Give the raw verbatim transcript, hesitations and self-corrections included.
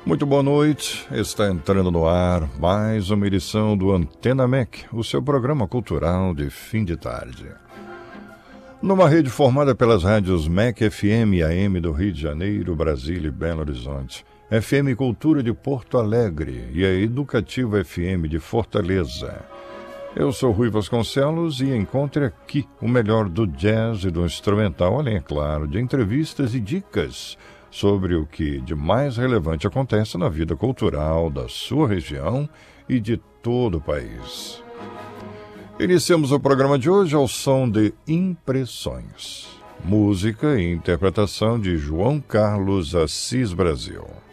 Muito boa noite, está entrando no ar mais uma edição do Antena M E C, o seu programa cultural de fim de tarde. Numa rede formada pelas rádios M E C F M e A M do Rio de Janeiro, Brasília e Belo Horizonte, F M Cultura de Porto Alegre e a Educativa F M de Fortaleza. Eu sou Rui Vasconcelos e encontre aqui o melhor do jazz e do instrumental, além, é claro, de entrevistas e dicas sobre o que de mais relevante acontece na vida cultural da sua região e de todo o país. Iniciamos o programa de hoje ao som de Impressões, música e interpretação de João Carlos Assis Brasil.